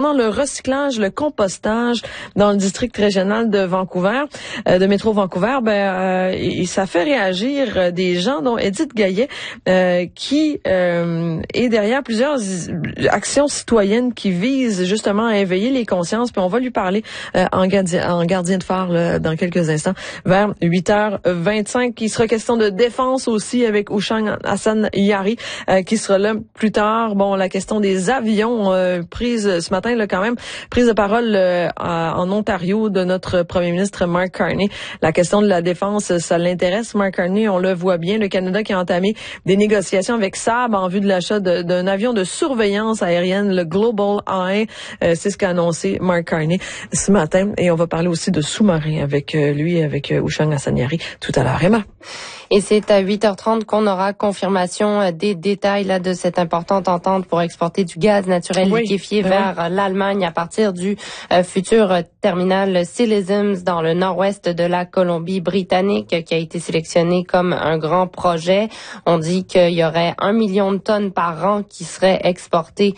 concernant le recyclage, le compostage dans le district régional de Vancouver, de Métro Vancouver, ça fait réagir des gens, dont Edith Gaillet, qui est derrière plusieurs actions citoyennes qui visent justement à éveiller les consciences. Puis on va lui parler en gardien de phare là, dans quelques instants, vers 8h25. Il sera question de défense aussi avec Oushang Hassan-Yari, qui sera là plus tard. Bon, la question des avions prise ce matin, là, quand même, prise de parole en Ontario de notre premier ministre Mark Carney. La question de la défense, ça l'intéresse, Mark Carney, on le voit bien. Le Canada qui a entamé des négociations avec Saab en vue de l'achat d'un avion de surveillance aérienne, le Global Eye. C'est ce qu'a annoncé Mark Carney ce matin. Et on va parler aussi de sous-marins avec lui, avec Oushang Hassan-Yari tout à l'heure. Emma. Et c'est à 8h30 qu'on aura confirmation des détails là de cette importante entente pour exporter du gaz naturel liquéfié vers l'Allemagne à partir du futur terminal Silesims dans le nord-ouest de la Colombie-Britannique qui a été sélectionné comme un grand projet. On dit qu'il y aurait 1 million de tonnes par an qui seraient exportées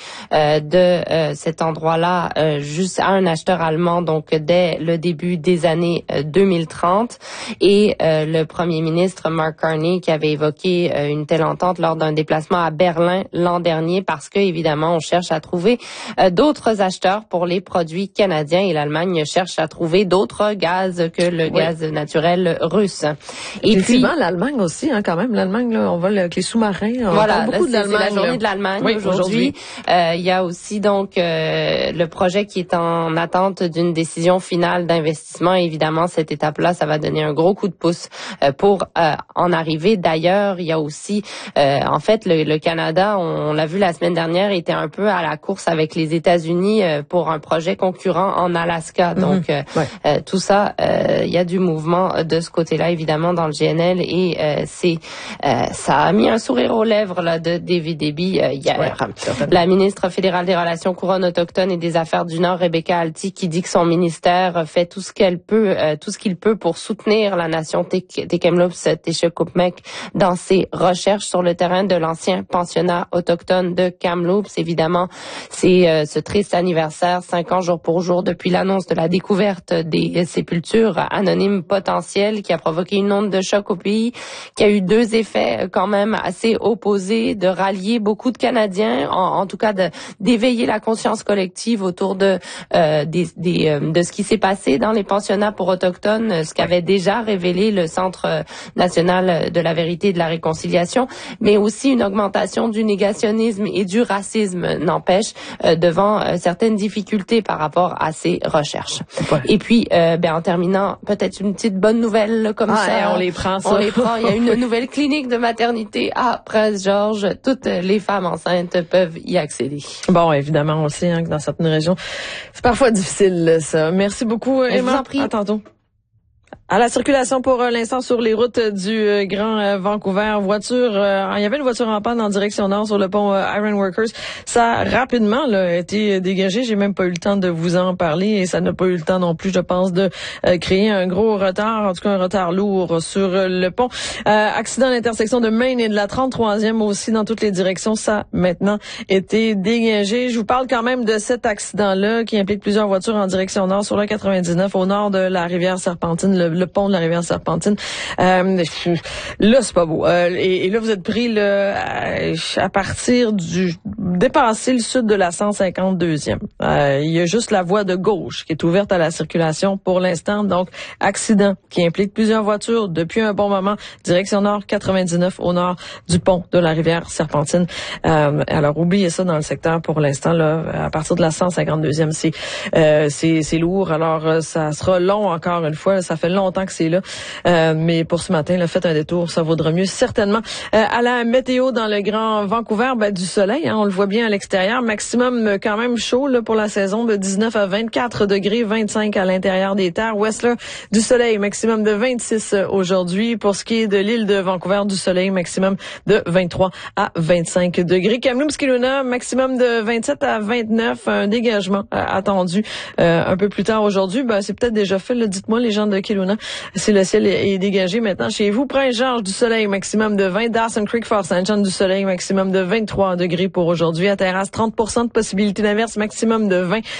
de cet endroit-là juste à un acheteur allemand donc dès le début des années 2030. Et le premier ministre Mark Carney qui avait évoqué une telle entente lors d'un déplacement à Berlin l'an dernier parce que évidemment on cherche à trouver d'autres acheteurs pour les produits canadiens et l'Allemagne cherche à trouver d'autres gaz que le gaz naturel russe. Et puis l'Allemagne aussi quand même, l'Allemagne là, on va avec les sous-marins, on parle beaucoup de l'Allemagne. C'est la journée de l'Allemagne aujourd'hui. Il y a aussi donc le projet qui est en attente d'une décision finale d'investissement et évidemment cette étape-là ça va donner un gros coup de pouce pour en arriver. D'ailleurs, il y a aussi, en fait, le Canada, on l'a vu la semaine dernière, était un peu à la course avec les États-Unis pour un projet concurrent en Alaska. Donc, tout ça, il y a du mouvement de ce côté-là, évidemment, dans le GNL et ça a mis un sourire aux lèvres là de David Eby hier. La ministre fédérale des Relations couronnes autochtones et des Affaires du Nord, Rebecca Alti, qui dit que son ministère fait tout ce qu'il peut pour soutenir la nation Tk'emlúps Téchekupmek dans ses recherches sur le terrain de l'ancien pensionnat autochtone de Kamloops. Évidemment, c'est ce triste anniversaire, 5 ans jour pour jour depuis l'annonce de la découverte des sépultures anonymes potentielles qui a provoqué une onde de choc au pays, qui a eu 2 effets quand même assez opposés, de rallier beaucoup de Canadiens, en tout cas d'éveiller la conscience collective autour de ce qui s'est passé dans les pensionnats pour autochtones, ce qu'avait déjà révélé le Centre national de la vérité et de la réconciliation, mais aussi une augmentation du négationnisme et du racisme, n'empêche, devant certaines difficultés par rapport à ces recherches. Et puis, en terminant, peut-être une petite bonne nouvelle comme ça. On les prend, ça. On les prend. Il y a une nouvelle clinique de maternité à Prince-Georges. Toutes les femmes enceintes peuvent y accéder. Bon, évidemment, on sait que dans certaines régions, c'est parfois difficile, ça. Merci beaucoup, Emma. Je vous en prie. À tantôt. À la circulation pour l'instant sur les routes du Grand Vancouver. Il y avait une voiture en panne en direction nord sur le pont Iron Workers. Ça a rapidement a été dégagé. J'ai même pas eu le temps de vous en parler et ça n'a pas eu le temps non plus, je pense, de créer un gros retard, en tout cas un retard lourd sur le pont. Accident à l'intersection de Main et de la 33e aussi dans toutes les directions. Ça a maintenant été dégagé. Je vous parle quand même de cet accident-là qui implique plusieurs voitures en direction nord sur le 99 au nord de la rivière Serpentine, le pont de la rivière Serpentine. Là, c'est pas beau. Et là, vous êtes pris à partir dépasser le sud de la 152e. Il y a juste la voie de gauche qui est ouverte à la circulation pour l'instant. Donc, accident qui implique plusieurs voitures depuis un bon moment. Direction nord, 99 au nord du pont de la rivière Serpentine. Alors, oubliez ça dans le secteur pour l'instant. Là, à partir de la 152e, c'est lourd. Alors, ça sera long encore une fois. Ça fait longtemps que c'est là. Mais pour ce matin, faites un détour, ça vaudra mieux certainement. À la météo dans le Grand Vancouver, du soleil, on le voit bien à l'extérieur. Maximum quand même chaud là, pour la saison de 19 à 24 degrés, 25 à l'intérieur des terres. Whistler, du soleil, maximum de 26 aujourd'hui. Pour ce qui est de l'île de Vancouver, du soleil, maximum de 23 à 25 degrés. Kamloops-Kelowna, maximum de 27 à 29. Un dégagement attendu un peu plus tard aujourd'hui. C'est peut-être déjà fait. Là, dites-moi les gens de Kelowna si le ciel est dégagé maintenant chez vous. Prince-Georges, du soleil, maximum de 20. Dawson Creek, Fort St. John, du soleil, maximum de 23 degrés pour aujourd'hui. À Terrasse, 30% de possibilité d'averse, maximum de 20.